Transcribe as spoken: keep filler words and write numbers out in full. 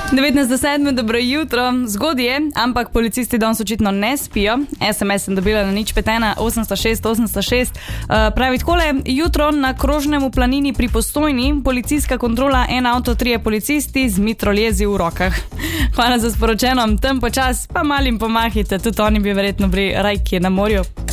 devetnajst do sedme, dobro jutro. Zgodaj je, ampak policisti danes očitno ne spijo. es em es sem dobila na nič pet ena osemsto šest osemsto šest. Uh, pravi takole, jutro na Krožnem v Planini pri Postojni, policijska kontrola, en avto, trije policisti z mitroljezi v rokah. Hvala za sporočeno, tam počas pa malim pomahite, tudi oni bi verjetno bili rajki na morju.